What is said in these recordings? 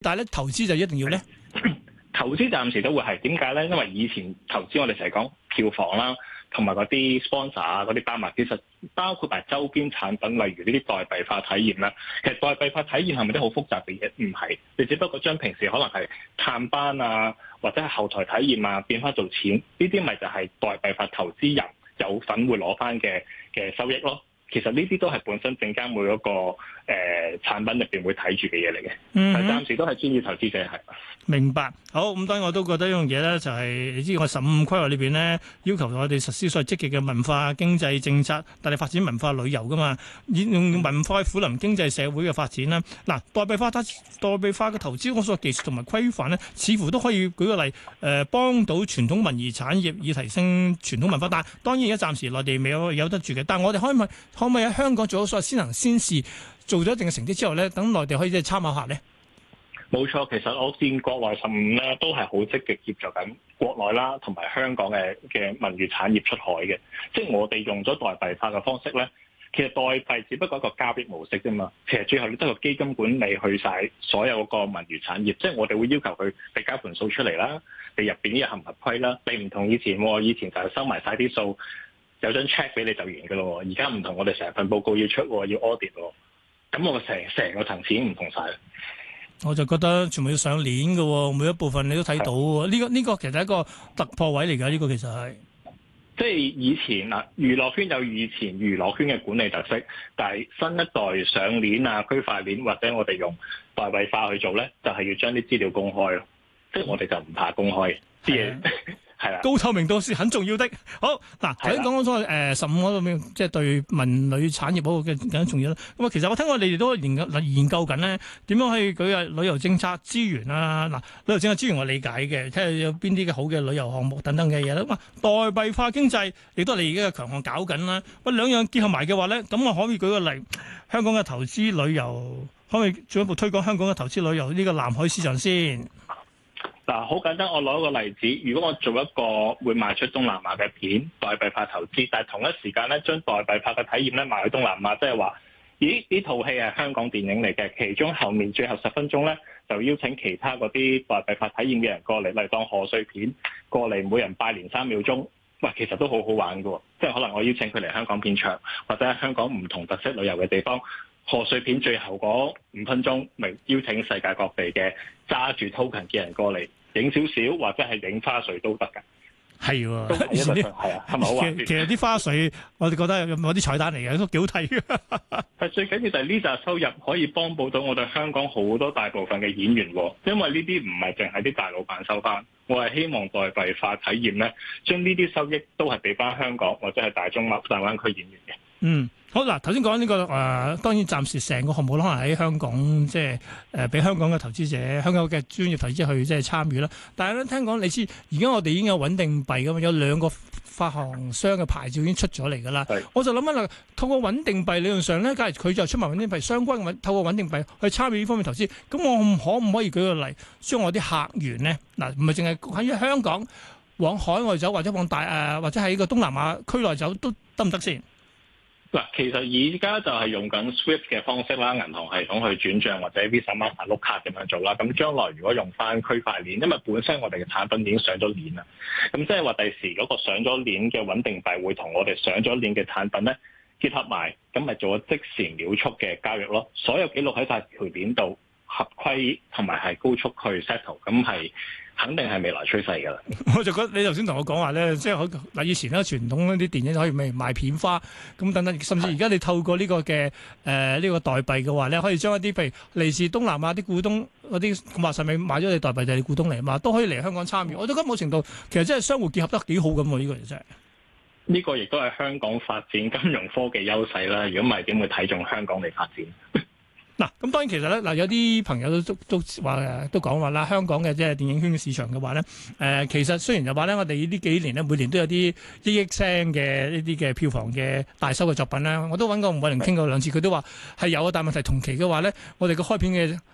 但係咧投資就一定要咧。 投資暫時都會係點解咧？因為以前投資我哋成日講票房啦，同埋嗰啲 sponsor 啊嗰啲包埋，其實包括埋周邊產品，例如呢啲代幣化體驗啦。其實代幣化體驗係咪啲好複雜嘅嘢？唔係，你只不過將平時可能係探班啊，或者係後台體驗啊，變翻做錢，呢啲咪就係代幣化投資人有份會攞翻嘅收益咯。其實呢啲都係本身證監會嗰個產品入邊會睇住嘅嘢嚟嘅，但暫時都係專業投資者係。 明白，好咁當然我都覺得一樣嘢咧，就係你知我15規劃裏邊咧，要求我哋實施所謂積極嘅文化經濟政策，但係發展文化旅遊噶嘛，用文化去撫臨經濟社會嘅發展啦。嗱，代幣化嘅投資，我所謂技術同埋規範咧，似乎都可以舉個例，幫到傳統文娛產業以提升傳統文化。但係當然而家暫時內地未有得住嘅，但係我哋可唔可以喺香港做咗所謂先行先試，做咗一定嘅成績之後咧，等內地可以即係參考下咧？ 冇錯，其實我見國內15咧都係好積極協助緊國內啦，同埋香港嘅文娛產業出海嘅。即係我哋用咗代幣化嘅方式咧，其實代幣只不過一個交易模式啫嘛。其實最後你得個基金管理去晒所有嗰個文娛產業，即係我哋會要求佢哋交盤數出嚟啦，你入邊啲嘢合唔合規啦。你唔同以前喎，以前就係收埋晒啲數，有張 check 俾你就完㗎咯。而家唔同，我哋成份報告要出，要 audit 喎。咁我成個層次已經唔同晒。 我就覺得全部要上鏈嘅，每一部分你都睇到喎。呢個其實係一個突破位嚟㗎。呢個其實係即係以前嗱，娛樂圈有以前娛樂圈嘅管理特色，但係新一代上鏈啊、區塊鏈或者我哋用代幣化去做咧，就係要將啲資料公開咯。即係我哋就唔怕公開啲嘢。係啦， 高透明度是很重要的。好嗱，頭先講咗15嗰度，即係對文旅產業嗰個嘅更重要啦。咁啊，其實我聽過你哋都研究緊咧，點樣去舉個旅遊政策資源啊？嗱，旅遊政策資源我理解嘅，睇下有邊啲嘅好嘅旅遊項目等等嘅嘢啦。代幣化經濟亦都係你而家嘅強項搞緊啦。喂，兩樣結合埋嘅話咧，咁我可以舉個例，香港嘅投資旅遊可唔可以進一步推廣香港嘅投資旅遊呢個南海市場先？ 嗱，好簡單，我攞一個例子。如果我做一個會賣出東南亞嘅片，代幣化投資，但係同一時間咧，將代幣化嘅體驗咧賣去東南亞，即係話，咦？呢套戲係香港電影嚟嘅，其中後面最後10分鐘咧，就邀請其他嗰啲代幣化體驗嘅人過嚟，嚟當賀歲片過嚟，每人拜年3秒鐘。喂，其實都好好玩㗎，即係可能我邀請佢嚟香港片場，或者喺香港唔同特色旅遊嘅地方。賀歲片最後嗰5分鐘，咪邀請世界各地嘅揸住 token 嘅人過嚟影少少，或者係影花絮都得㗎。 係喎， 都係一個係啊，係咪好玩？ 其實啲花絮我哋覺得有啲彩蛋嚟嘅，都幾好睇嘅。 係最緊要就係呢紮收入可以幫補到我哋香港好多大部分嘅演員喎，因為呢啲唔係淨係啲大老闆收翻，我係希望代幣化體驗咧，將呢啲收益都係俾翻香港或者係大灣區演員嘅。 嗯。好嗱，頭先講呢個當然暫時成個項目可能喺香港，即係俾香港嘅投資者、香港嘅專業投資者去即係參與啦。但係咧，聽講你知而家我哋已經有穩定幣㗎嘛，有2個發行商嘅牌照已經出咗嚟㗎啦。我就諗緊啦，透過穩定幣理論上咧，假如佢就出埋穩定幣相關嘅透過穩定幣去參與呢方面投資，咁我可唔可以舉個例，將我啲客源咧嗱，唔係淨係喺香港往海外走，或者往或者喺個東南亞區內走都得唔得先？ 嗱，其實而家就係用緊 SWIFT 嘅方式啦，銀行系統去轉帳或者 Visa Master 碌卡咁樣做啦。咁將來如果用翻區塊鏈，因為本身我哋嘅產品已經上咗鏈啦，咁即係話第時嗰個上咗鏈嘅穩定幣會同我哋上咗鏈嘅產品咧結合埋，咁咪做咗即時秒速嘅交易咯。所有記錄喺晒條鏈度，合規同埋係高速去 settle，咁係。肯定係未來趨勢㗎啦！ 我就覺得你頭先同我講話咧，即係嗱以前咧傳統嗰啲電影可以賣片花咁等等，甚至而家你透過呢個嘅呢個代幣嘅話咧，可以將一啲譬如嚟自東南亞啲股東嗰啲話上面買咗你代幣就係股東嚟嘛，都可以嚟香港參與。我覺得某程度其實真係相互結合得幾好咁喎，呢個真係。 呢個亦都係香港發展金融科技優勢啦。如果唔係點會睇中香港嚟發展？ 嗱，咁當然其實咧，嗱有啲朋友都話都講話啦，香港嘅即係電影圈嘅市場嘅話咧，其實雖然就話咧，我哋呢幾年咧每年都有啲億聲嘅呢啲嘅票房嘅大收嘅作品啦，我都揾過吳偉玲傾過2次，佢都話係有啊，但問題同期嘅話咧，我哋嘅開片嘅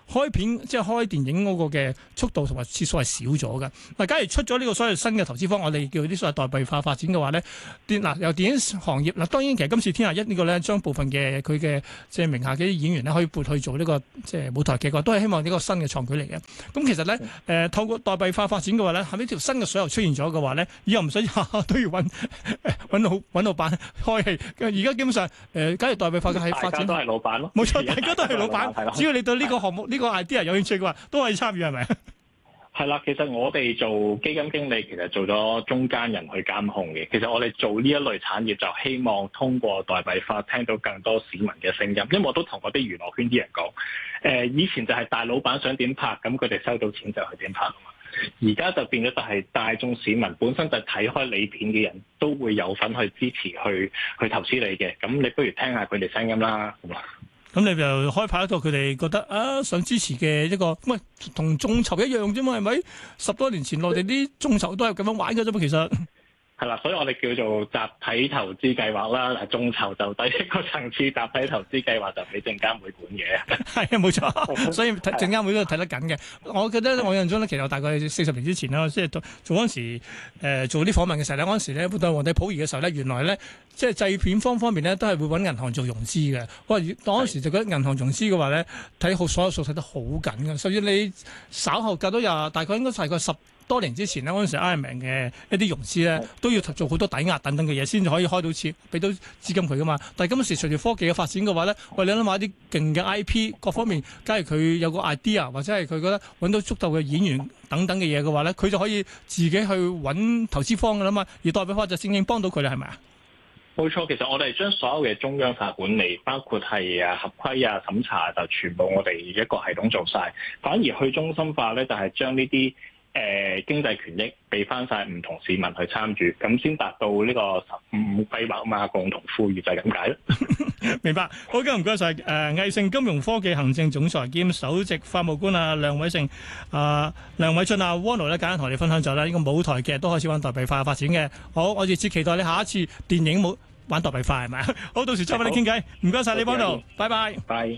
開片即係開電影嗰個嘅速度同埋次數係少咗嘅。嗱，假如出咗呢個所謂新嘅投資方，我哋叫啲所謂代幣化發展嘅話咧，由電影行業嗱，當然其實今次天下一呢個咧，將部分嘅佢嘅即係名下嘅啲演員咧，可以撥去做呢個即係舞台劇嘅，都係希望呢個新嘅創舉嚟嘅。咁其實咧，透過代幣化發展嘅話咧，後邊條新嘅水流出現咗嘅話咧，以後唔使下下都要揾老闆開戲。而家基本上假如代幣化嘅係發展， 大家都係老闆咯。 冇錯，大家都係老闆。只要你對呢個項目、呢個 idea 有興趣嘅話，都可以參與，係咪？ 係啦，其實我哋做基金經理，其實做咗中間人去監控嘅。其實我哋做呢一類產業，就希望通過代幣化聽到更多市民嘅聲音。因為我都同嗰啲娛樂圈啲人講，以前就係大老闆想點拍，咁佢哋收到錢就去點拍啊嘛。而家就變咗就係大眾市民本身就睇開你片嘅人都會有份去支持去投資你嘅。咁你不如聽下佢哋聲音啦。 咁你就開拍一個佢哋覺得想支持嘅一個，喂，同眾籌一樣啫嘛，係咪？10多年前內地啲眾籌都係咁樣玩嘅啫嘛，其實。 係啦，所以我哋叫做集體投資計劃啦。嗱，眾籌就第一個層次，集體投資計劃就俾證監會管嘅。係啊，冇錯。所以證監會都睇得緊嘅。我記得我印象中咧，其實我大概40年之前啦，即係做嗰陣時，做啲訪問嘅時候咧，嗰陣時咧對皇帝溥儀嘅時候咧，原來咧即係製片方面咧都係會揾銀行做融資嘅。哇！當時就覺得銀行融資嘅話咧，睇好所有數睇得好緊嘅，甚至你稍後隔到大概應該大概10多年之前咧，嗰陣時 Iron Man 嘅一啲融資咧，都要做好多抵押等等嘅嘢，先至可以開到錢，俾到資金佢噶嘛。但係今時隨住科技嘅發展嘅話咧，喂，你諗下啲勁嘅 IP 各方面，假如佢有個 idea 或者係佢覺得揾到足夠嘅演員等等嘅嘢嘅話咧，佢就可以自己去揾投資方噶啦嘛。而代幣化就正正幫到佢啦，係咪啊？冇錯，其實我哋將所有嘅中央化管理，包括係合規啊、審查，就全部我哋一個系統做晒。反而去中心化咧，就係將呢啲經濟權益俾翻晒唔同市民去參與，咁先達到呢個15計劃嘛，共同富裕就係咁解咯。 明白，好嘅，唔該晒。毅盛金融科技行政總裁兼首席法務官梁偉盛、梁偉俊Wono 咧，簡單同我哋分享咗啦。呢個舞台劇都開始玩代幣化發展嘅。好，我熱切期待你下一次電影冇玩代幣化係咪？好，到時再揾你傾偈。唔該晒你，Wono，拜拜。拜。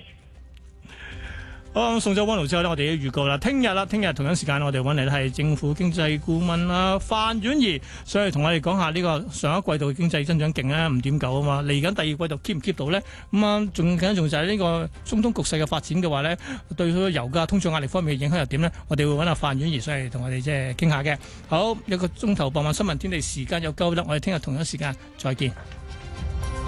好，送咗Wono之後咧，我哋要預告啦。聽日同樣時間我哋揾嚟咧係政府經濟顧問范婉儀，所以同我哋講下呢個上一季度嘅經濟增長勁啊，5.9啊嘛。嚟緊第二季度 keep 唔 keep 到咧？咁仲就係呢個中東局勢嘅發展嘅話咧，對佢油價通脹壓力方面嘅影響又點咧？我哋會揾阿范婉儀上嚟同我哋即係傾下嘅。好，一個鐘頭傍晚新聞天地時間又夠啦，我哋聽日同樣時間再見。